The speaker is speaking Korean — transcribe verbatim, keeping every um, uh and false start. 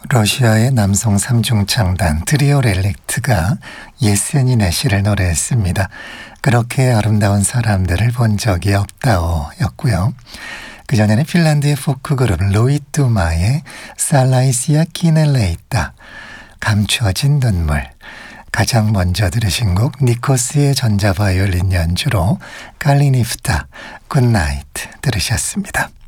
러시아의 남성 삼중창단 트리오 렐릭트가 예스니네 시를 노래했습니다. 그렇게 아름다운 사람들을 본 적이 없다오 였고요. 그전에는 핀란드의 포크 그룹 로이투마의 살라이시아 키넬레이따 감춰진 눈물, 가장 먼저 들으신 곡 니코스의 전자바이올린 연주로 칼리니프타 굿나이트 들으셨습니다.